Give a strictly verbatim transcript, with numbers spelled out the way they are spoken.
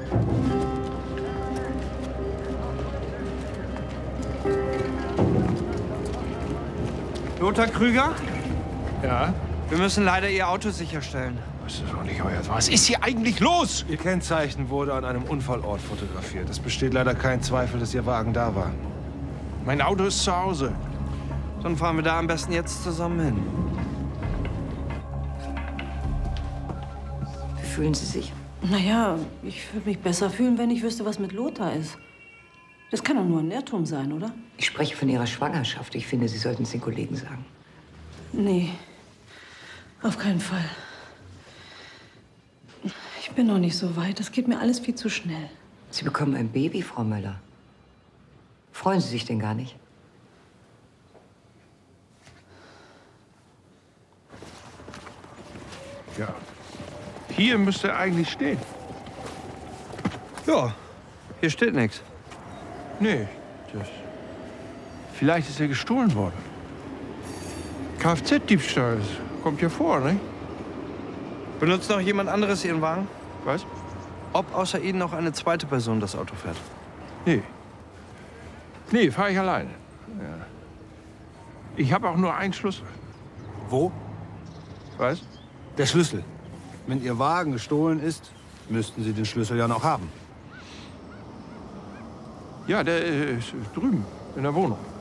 Lothar Krüger? Ja? Wir müssen leider Ihr Auto sicherstellen. Das ist doch nicht euer... Was ist hier eigentlich los? Ihr Kennzeichen wurde an einem Unfallort fotografiert. Es besteht leider kein Zweifel, dass Ihr Wagen da war. Mein Auto ist zu Hause. Dann fahren wir da am besten jetzt zusammen hin. Wie fühlen Sie sich? Naja, ich würde mich besser fühlen, wenn ich wüsste, was mit Lothar ist. Das kann doch nur ein Irrtum sein, oder? Ich spreche von Ihrer Schwangerschaft. Ich finde, Sie sollten es den Kollegen sagen. Nee, auf keinen Fall. Ich bin noch nicht so weit. Das geht mir alles viel zu schnell. Sie bekommen ein Baby, Frau Möller. Freuen Sie sich denn gar nicht? Ja. Hier müsste er eigentlich stehen. Ja, hier steht nichts. Nee, das... Vielleicht ist er gestohlen worden. Kfz-Diebstahl, das kommt ja vor, ne? Benutzt noch jemand anderes Ihren Wagen? Was? Ob außer Ihnen noch eine zweite Person das Auto fährt? Nee. Nee, fahre ich alleine. Ja. Ich habe auch nur einen Schlüssel. Wo? Was? Der Schlüssel. Wenn Ihr Wagen gestohlen ist, müssten Sie den Schlüssel ja noch haben. Ja, der ist drüben in der Wohnung.